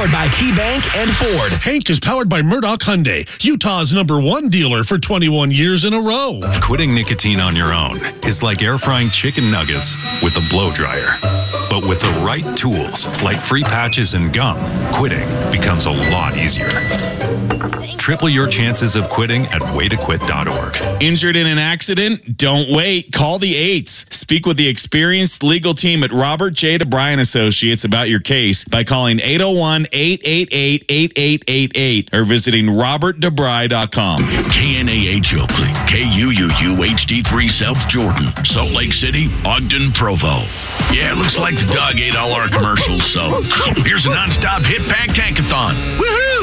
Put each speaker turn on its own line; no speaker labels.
powered by KeyBank and Ford.
Hank is powered by Murdoch Hyundai, Utah's #1 dealer for 21 years in a row.
Quitting nicotine on your own is like air frying chicken nuggets with a blow dryer. But with the right tools, like free patches and gum, quitting becomes a lot easier. Triple your chances of quitting at waytoquit.org.
Injured in an accident? Don't wait. Call the 8s. Speak with the experienced legal team at Robert J. DeBryan Associates about your case by calling 801-888-8888 or visiting robertdebry.com.
KNAH Oakley, KUUU HD3 South Jordan, Salt Lake City, Ogden, Provo. Yeah, it looks like the dog ate all our commercials, so here's a nonstop hit pack tankathon. Woohoo!